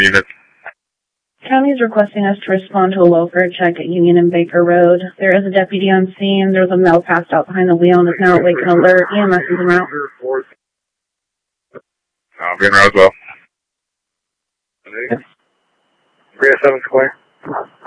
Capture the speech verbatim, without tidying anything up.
units. County is requesting us to respond to a welfare check at Union and Baker Road. There is a deputy on scene. There was a male passed out behind the wheel and is now awake and alert. E M S is en route. I'll be en route as well. three oh seven Square.